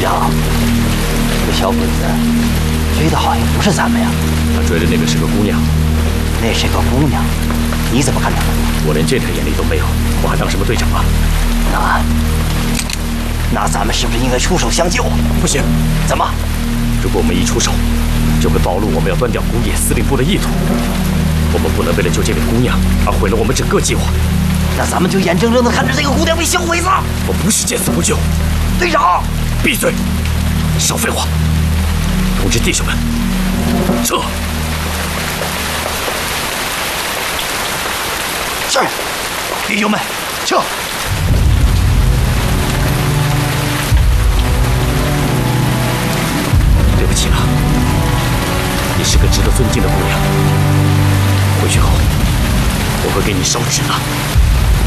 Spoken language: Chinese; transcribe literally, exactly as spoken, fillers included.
长，这个小鬼子追的好像不是咱们呀。 他追的那个是个姑娘。 那是个姑娘，你怎么看的？ 我连这点眼力都没有，我还当什么队长啊？ 那那咱们是不是应该出手相救？ 不行。 怎么？ 如果我们一出手，就会暴露我们要端掉工业司令部的意图。我们不能为了救这位姑娘而毁了我们整个计划。 那咱们就眼睁睁地看着这个姑娘被小鬼子…… 我不是见死不救。 队长， 闭嘴！少废话！通知弟兄们，撤！ 是，弟兄们，撤！ 对不起了，你是个值得尊敬的姑娘。回去后，我会给你烧纸的。